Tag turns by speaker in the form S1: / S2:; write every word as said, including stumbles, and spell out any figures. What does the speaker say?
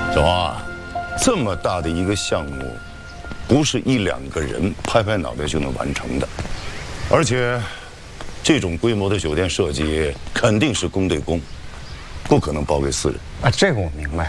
S1: 小王，这么大的一个项目，不是一两个人拍拍脑袋就能完成的，而且这种规模的酒店设计肯定是公对公，不可能包给私人。
S2: 啊，这个我明白。